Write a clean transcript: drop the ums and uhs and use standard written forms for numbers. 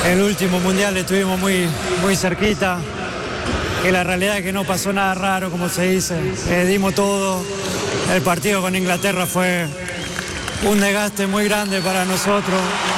el último mundial estuvimos muy cerquita, que la realidad es que no pasó nada raro, como se dice, dimos todo. El partido con Inglaterra fue un desgaste muy grande para nosotros.